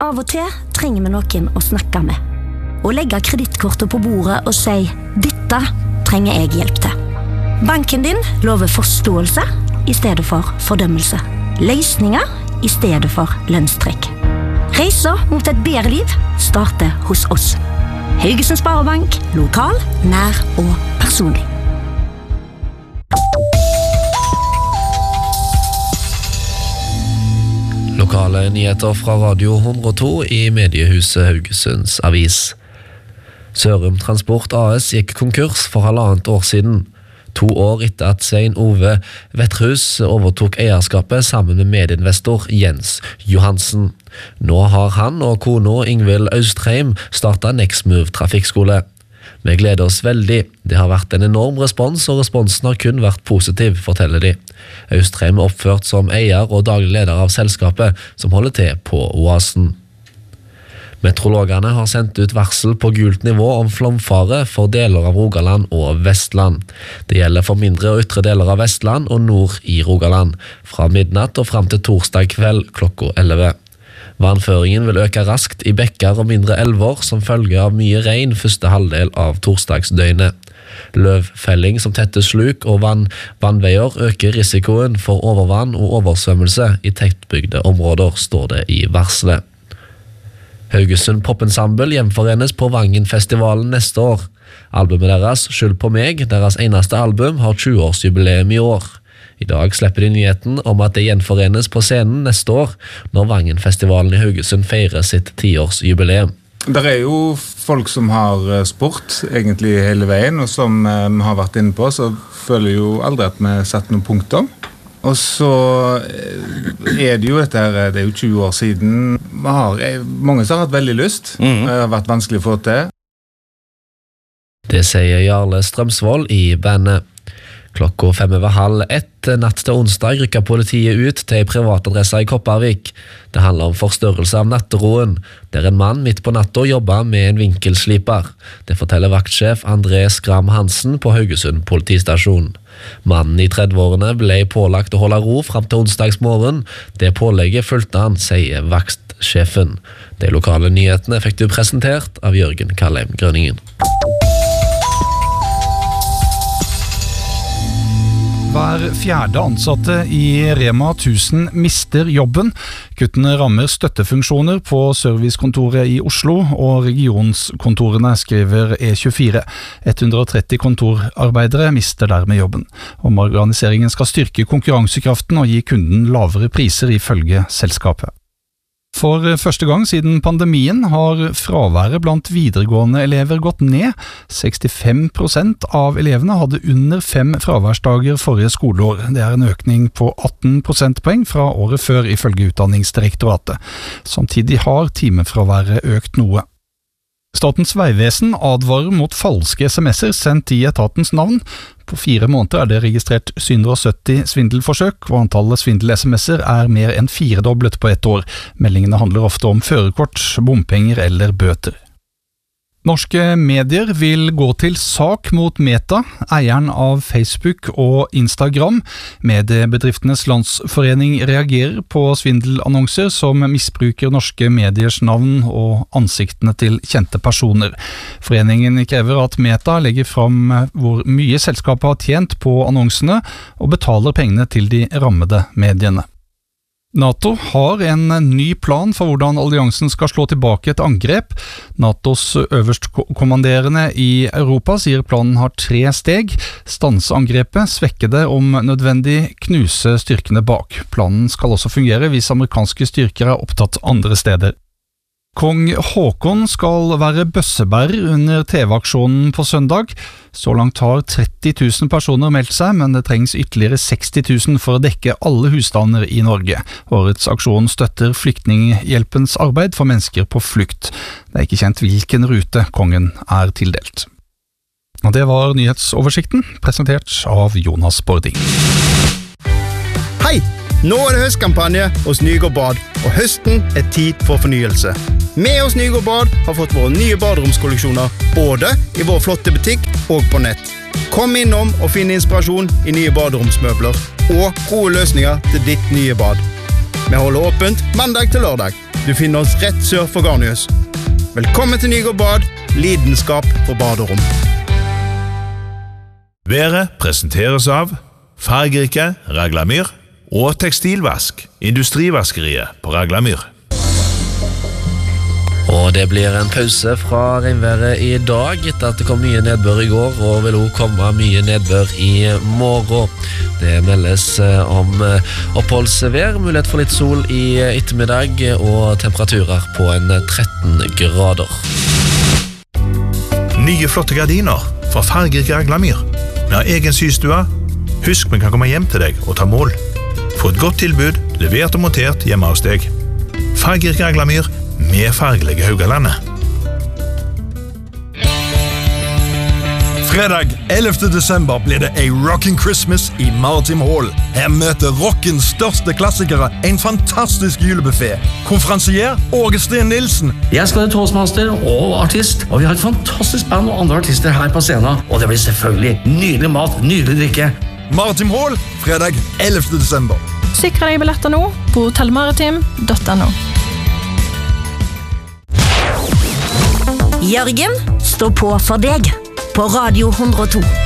Av og til trenger vi noen å snakke med. Og legge kredittkortet på bordet og si, dette trenger jeg hjelp til. Banken din lover forståelse i stedet for fordømmelse. Løsninger i stedet for lønnstrekk. Reisa mot et bedre liv starter hos oss. Haugesund Sparebank, lokal, nær og personlig. Lokale nyheter fra Radio 102 i mediehuset Haugesunds Avis. Sørum Transport AS gikk konkurs for 1,5 år siden. 2 år etter at Svein Ove Vetthus overtok eierskapet sammen med medinvestor Jens Johansen. Nå har han og kona Ingvild Austreim startet Nextmove trafikkskole. Vi gleder oss veldig. Det har vært en enorm respons, og responsen har kun vært positiv, forteller de. Austreim er oppført som eier og daglig leder av selskapet, som holder til på Oasen. Meteorologene har sendt ut varsel på gult nivå om flomfare for deler av Rogaland og Vestland. Det gjelder for mindre og ytre deler av Vestland og nord i Rogaland, fra midnatt og frem til torsdag kveld klokka 11. Vannføringen vil øke raskt i bekker og mindre elver som følge av mye regn første halvdel av torsdagsdøgnet. Løvfelling som tette sluk og vannveier øker risikoen for overvann og oversvømmelse i tettbygde områder, står det i varselet. Haugesund Popensemble gjenforenes på Vangen-festivalen neste år. Albumet deres, Skyld på meg, deres eneste album, har 20-årsjubileum i år. I dag slipper de nyheten om at det gjenforenes på scenen neste år, når Vangen-festivalen i Haugesund feirer sitt 10-årsjubileum. Det er jo folk som har sport egentlig hele veien, og som vi har vært inne på, så føler jo aldri at vi setter noen punkter. Og så er det jo dette her, det er jo 20 år siden. Mange som har hatt veldig lyst. Det har vært vanskelig å få til. Det sier Jarle Strømsvold i bandet. Klokka 1:05 natt til onsdag rykker politiet ut til en privatadresse i Kopervik. Det handler om forstørrelse av natteroen, der en mann midt på natta jobber med en vinkelsliper. Det forteller vaktsjef André Skram Hansen på Haugesund politistasjon. Mannen i 30-årene ble pålagt å holde ro frem til onsdagsmorgen. Det pålegget fulgte han, sier vaktsjefen. De lokale nyhetene fikk du presentert av Jørgen Kallheim Grønningen. Hver 4. ansatte i Rema 1000 mister jobben. Kuttene rammer støttefunksjoner på servicekontoret i Oslo og regionskontorene, skriver E24. 130 kontorarbeidere mister dermed jobben. Omorganiseringen skal styrke konkurransekraften og gi kunden lavere priser ifølge selskapet. For første gang siden pandemien har fraværet blant videregående elever gått ned. 65% av elevene hadde under 5 fraværsdager forrige skoleår. Det er en økning på 18 prosentpoeng fra året før, ifølge Utdanningsdirektoratet. Samtidig har timefraværet økt noe. Statens vegvesen advarer mot falske sms'er sendt i etatens navn. På 4 måneder er det registrert 770 svindelforsøk, og antallet svindel-sms'er er mer enn 4-doblet på 1 år. Meldingene handler ofte om førerkort, bompenger eller bøter. Norske medier vil gå til sak mot Meta, eieren av Facebook og Instagram. Mediebedriftenes landsforening reagerer på svindelannonser som misbruker norske mediers navn og ansiktene til kjente personer. Foreningen krever at Meta legger fram hvor mye selskapet har tjent på annonsene, og betaler pengene til de rammede mediene. NATO har en ny plan for hvordan alliansen skal slå tilbake et angrep. NATOs øverstkommanderende i Europa sier planen har 3 steg. Stanse angrepet, svekke det om nødvendig, knuse styrkene bak. Planen skal også fungere hvis amerikanske styrker er opptatt andre steder. Kong Håkon skal være bøssebærer under TV-aksjonen på søndag. Så langt har 30 000 personer meldt seg, men det trengs ytterligere 60 000 for å dekke alle husstander i Norge. Årets aksjon støtter Flyktninghjelpens arbeid for mennesker på flukt. Det er ikke kjent hvilken rute kongen er tildelt. Og det var nyhetsoversikten, presentert av Jonas Bording. Hei! Nå er det høstkampanje hos Nygård Bad, og høsten er tid for fornyelse. Vi hos Nygård Bad har fått våre nye baderomskolleksjoner, både i vår flotte butikk og på nett. Kom innom og finn inspirasjon i nye baderomsmøbler, og gode løsninger til ditt nye bad. Vi holder åpent mandag til lørdag. Du finner oss rett sør for Garnius. Velkommen til Nygård Bad, lidenskap for baderom. Været presenteres av fargerike Raglamyr og tekstilvask, industrivaskeriet på Raglamyr. Og det blir en pause fra regnværet i dag, etter at det kom mye nedbør i går, og vil også komme mye nedbør i morgen. Det meldes om oppholdsvær, mulighet for litt sol i ettermiddag, og temperaturer på en 13 grader. Nye flotte gardiner fra fargerike Raglamyr. Vi har egen systue. Husk, vi kan komme hjem til deg og ta mål. Få et godt tilbud, levert og montert hjemme hos deg. Fargerike Raglamyr, med fargelige Haugalandet. Fredag 11. desember blir det en Rockin' Christmas i Maritim Hall. Her møter rockens største klassikere en fantastisk julebuffet. Konferansier Åge Sten Nilsen. Jeg skal være toastmaster og artist, og vi har et fantastisk band og andre artister her på scenen. Og det blir selvfølgelig nydelig mat, nydelig drikke. Maritim Hall, fredag 11. desember. Sikre deg billetter nå på hotellmaritim.no. Jørgen står på for deg på Radio 102.